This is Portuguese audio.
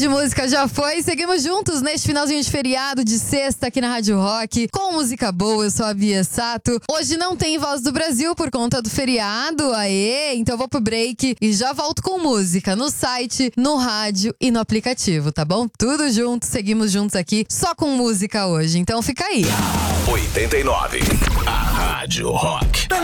de música já foi. Seguimos juntos neste finalzinho de feriado de sexta aqui na Rádio Rock. Com música boa, eu sou a Bia Sato. Hoje não tem Voz do Brasil por conta do feriado. Aê! Então eu vou pro break e já volto com música no site, no rádio e no aplicativo, tá bom? Tudo junto, seguimos juntos aqui só com música hoje. Então fica aí. 89, a Rádio Rock.